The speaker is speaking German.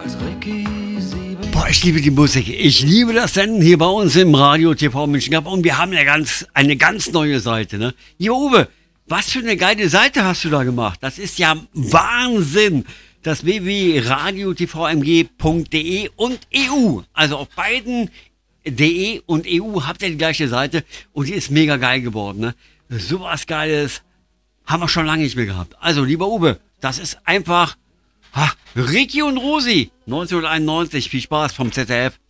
Boah, ich liebe die Musik. Ich liebe das Senden hier bei uns im Radio TV München. Und wir haben eine ganz neue Seite. Ne? Lieber Uwe, was für eine geile Seite hast du da gemacht? Das ist ja Wahnsinn. Das www.radiotvmg.de und EU. Also auf beiden DE und EU habt ihr die gleiche Seite. Und die ist mega geil geworden. Ne? Sowas Geiles haben wir schon lange nicht mehr gehabt. Also, lieber Uwe, das ist einfach Ricky und Rosi, 1991. Viel Spaß vom ZDF.